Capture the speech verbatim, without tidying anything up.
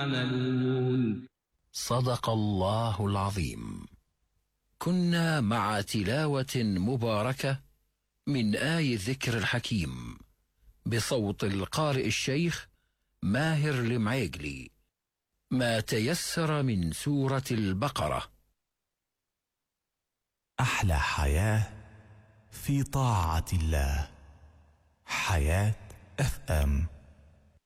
يعملون. صدق الله العظيم. كنا مع تلاوة مباركة من آي الذكر الحكيم بصوت القارئ الشيخ ماهر المعيقلي، ما تيسر من سورة البقرة. أحلى حياة في طاعة الله. حياة اف ام.